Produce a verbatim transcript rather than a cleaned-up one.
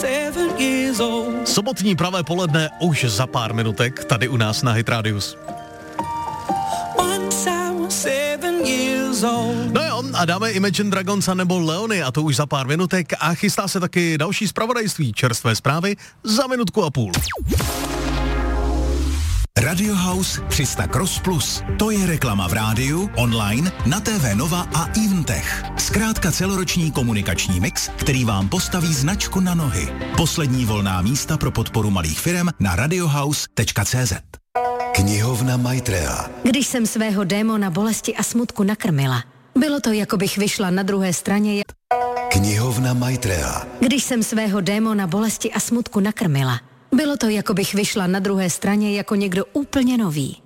Sobotní pravé poledne už za pár minutek tady u nás na Hit Radius. No jo, a dáme Imagine Dragons a nebo Leony a to už za pár minutek a chystá se taky další zpravodajství, čerstvé zprávy za minutku a půl. Radio House tři sta Cross Plus. To je reklama v rádiu, online, na T V Nova a Eventech. Zkrátka celoroční komunikační mix, který vám postaví značku na nohy. Poslední volná místa pro podporu malých firem na radiohouse tečka cé zet. Knihovna Maitreya. Když jsem svého démona bolesti a smutku nakrmila, bylo to, jako bych vyšla na druhé straně. Knihovna Maitreya. Když jsem svého démona bolesti a smutku nakrmila, bylo to, jako bych vyšla na druhé straně jako někdo úplně nový.